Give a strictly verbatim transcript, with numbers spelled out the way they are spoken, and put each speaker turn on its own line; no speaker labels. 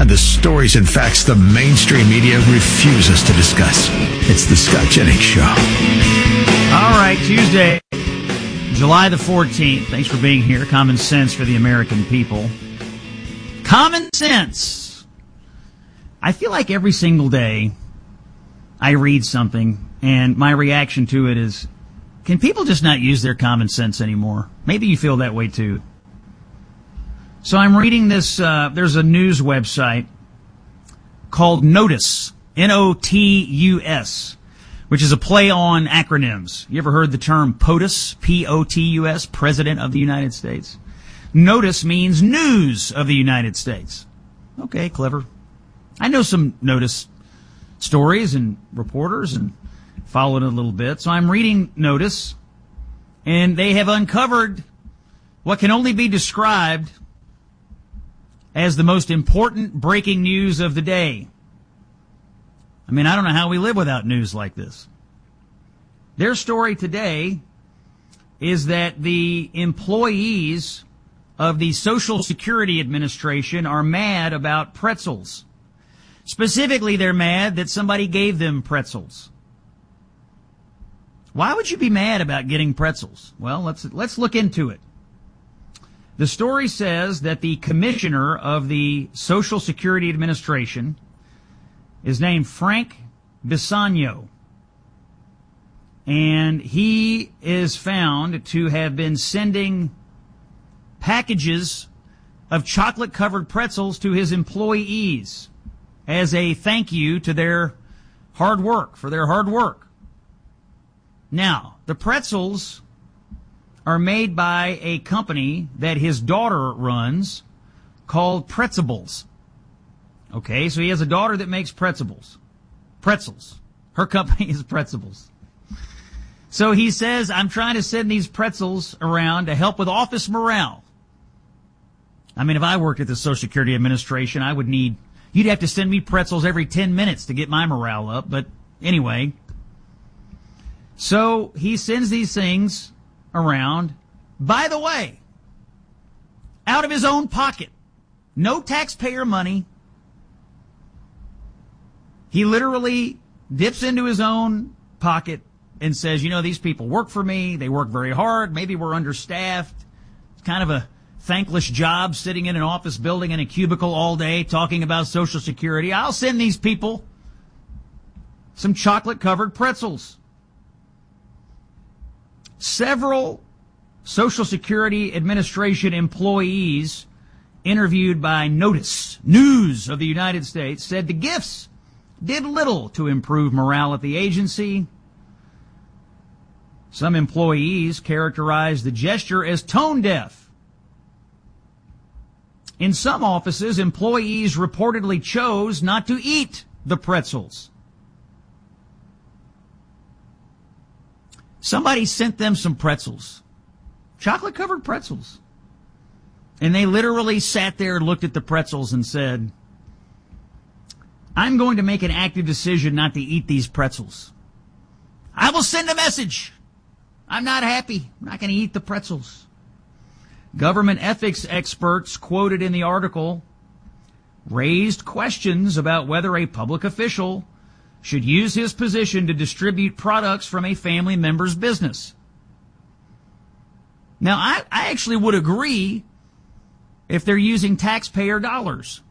and the stories and facts the mainstream media refuses to discuss. It's the Scott Jennings Show.
All right, Tuesday, July the fourteenth. Thanks for being here. Common sense for the American people. Common sense. I feel like every single day I read something and my reaction to it is, can people just not use their common sense anymore? Maybe you feel that way too. So I'm reading this, uh, there's a news website called Notice, N O T U S, which is a play on acronyms. You ever heard the term POTUS, P O T U S, President of the United States? Notice means News of the United States. Okay, clever. I know some Notice stories and reporters and followed it a little bit. So I'm reading Notice, and they have uncovered what can only be described as the most important breaking news of the day. I mean, I don't know how we live without news like this. Their story today is that the employees of the Social Security Administration are mad about pretzels. Specifically, they're mad that somebody gave them pretzels. Why would you be mad about getting pretzels? Well, let's let's look into it. The story says that the commissioner of the Social Security Administration is named Frank Bisagno, and he is found to have been sending packages of chocolate-covered pretzels to his employees as a thank you to their hard work, for their hard work. Now, the pretzels are made by a company that his daughter runs called Pretzables. Okay, so he has a daughter that makes pretzels. Pretzels. Her company is Pretzables. So he says, I'm trying to send these pretzels around to help with office morale. I mean, if I worked at the Social Security Administration, I would need, you'd have to send me pretzels every ten minutes to get my morale up. But anyway, so he sends these things around, by the way, out of his own pocket. No taxpayer money. He literally dips into his own pocket and says, you know, these people work for me. They work very hard. Maybe we're understaffed. It's kind of a thankless job sitting in an office building in a cubicle all day talking about Social Security. I'll send these people some chocolate-covered pretzels. Several Social Security Administration employees interviewed by Notice, News of the United States, said the gifts did little to improve morale at the agency. Some employees characterized the gesture as tone deaf. In some offices, employees reportedly chose not to eat the pretzels. Somebody sent them some pretzels, chocolate-covered pretzels. And they literally sat there and looked at the pretzels and said, I'm going to make an active decision not to eat these pretzels. I will send a message. I'm not happy. I'm not going to eat the pretzels. Government ethics experts quoted in the article raised questions about whether a public official should use his position to distribute products from a family member's business. Now, I, I actually would agree if they're using taxpayer dollars.